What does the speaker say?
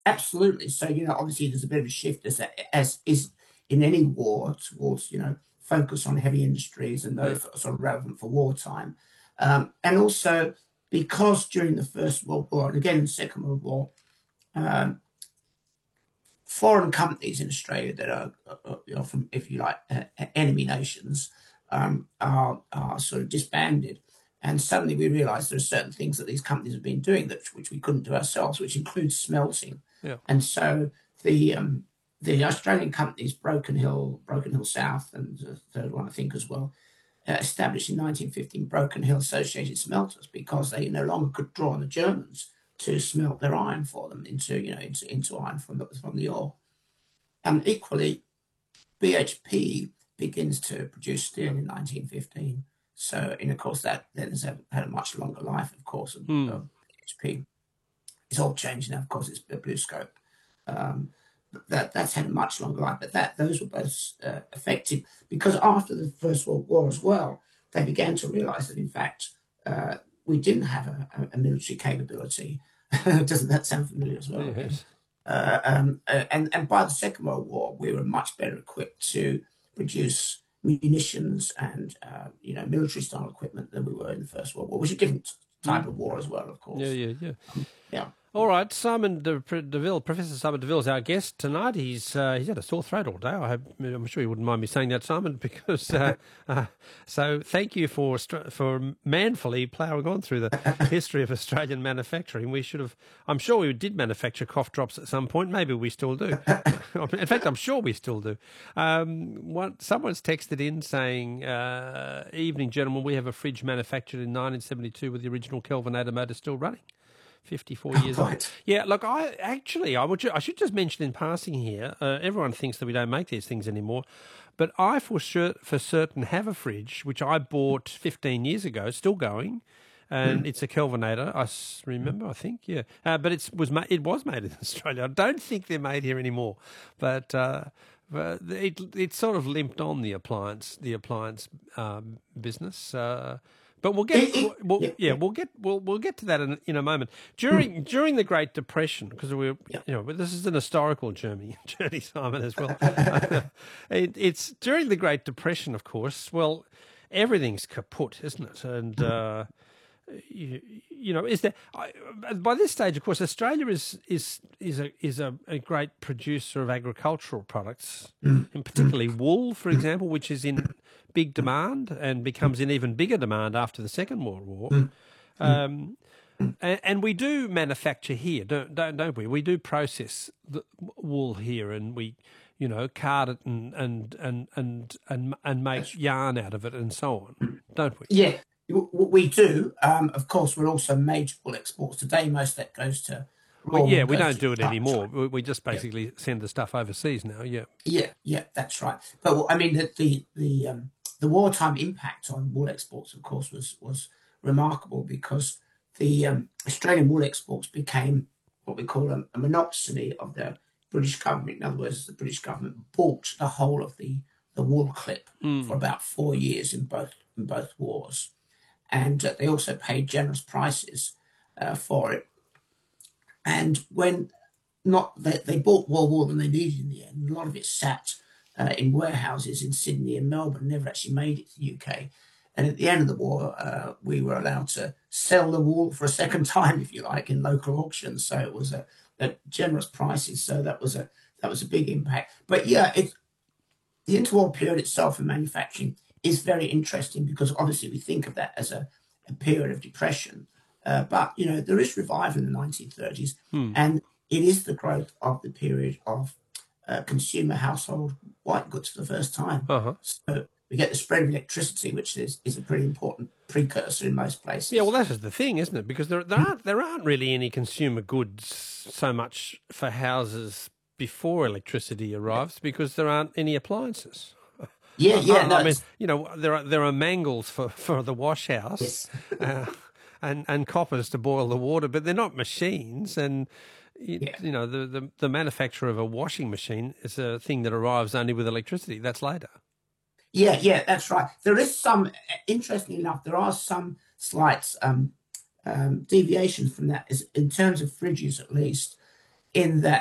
Absolutely. So, obviously there's a bit of a shift as is in any war towards, focus on heavy industries and Yeah. those that are sort of relevant for wartime. And also because during the First World War and again in the Second World War, um, foreign companies in Australia that are, from, if you like, enemy nations, are sort of disbanded. And suddenly we realised there are certain things that these companies have been doing that which we couldn't do ourselves, which includes smelting. Yeah. And so the Australian companies, Broken Hill South, and the third one I think as well, established in 1915 Broken Hill Associated Smelters because they no longer could draw on the Germans to smelt their iron for them into iron from the ore. And equally, BHP begins to produce steel in 1915. So, and of course, that then has had a much longer life, of course, Hmm. of BHP. It's all changed now, of course, it's BlueScope. Um, that's had a much longer life, but those were both affected because after the First World War as well, they began to realise that in fact we didn't have a military capability. Doesn't that sound familiar as well? Again, Yes. and by the Second World War, we were much better equipped to produce munitions and military style equipment than we were in the First World War, which is a different Hmm. type of war as well, of Yeah, course. yeah, yeah. Yeah. All right, Deville, Professor Simon Deville is our guest tonight. He's had a sore throat all day. I'm sure you wouldn't mind me saying that, Simon, because so thank you for manfully ploughing on through the history of Australian manufacturing. I'm sure we did manufacture cough drops at some point. Maybe we still do. In fact, I'm sure we still do. Someone's texted in saying, "Evening, gentlemen, we have a fridge manufactured in 1972 with the original Kelvinator motor still running." 54 years old. Right. Yeah, look, I should just mention in passing here, everyone thinks that we don't make these things anymore, but I for certain have a fridge, which I bought 15 years ago, still going, and it's a Kelvinator, remember, I think, yeah. But it was made in Australia. I don't think they're made here anymore, but it sort of limped on the appliance business. But we'll get, we'll, Yeah, yeah, yeah, we'll get to that in a moment. mm, During the Great Depression, because yeah. but this is an historical journey, Simon, as well. It's during the Great Depression, of course. Well, everything's kaput, isn't it? And is there? By this stage, of course, Australia is a great producer of agricultural products, Mm, and mm, particularly wool, for mm, example, which is in big demand and becomes in even bigger demand after the Second World War. mm, mm, Um, and we do manufacture here, don't we? We do process the wool here, and we, card it and make that's yarn out of it and so on, don't we? Yeah, we do. Of course, we're also major wool exports today. Most of that goes to raw wool We goes don't to do it China. anymore. We just Yeah, basically send the stuff overseas now. Yeah. yeah, that's right. But I mean, the wartime impact on wool exports, of course, was remarkable because the Australian wool exports became what we call a monopoly of the British government. In other words, the British government bought the whole of the wool clip for Mm. about 4 years in both wars. And they also paid generous prices for it. And when not they bought more than they needed in the end. A lot of it sat in warehouses in Sydney and Melbourne, never actually made it to the UK. And at the end of the war, we were allowed to sell the wool for a second time, if you like, in local auctions. So it was a generous prices. So that was a big impact. But yeah, the interwar period itself in manufacturing is very interesting because obviously we think of that as a period of depression. But there is revival in the 1930s, Hmm. and it is the growth of the period of consumer household white goods for the first time. Uh-huh. So we get the spread of electricity, which is a pretty important precursor in most Yeah, well, places. that is the thing, isn't it? Because there aren't really any consumer goods so much for houses before electricity Yeah, arrives because there aren't any appliances. yeah, yeah. I No, mean, it's there are mangles for the wash house, yes. uh, and coppers to boil the water, but they're not machines. And Yeah. the manufacture of a washing machine is a thing that arrives only with electricity. That's later. Yeah, yeah, that's right. There is some, interestingly enough, there are some slight deviations from that, is in terms of fridges at least. in that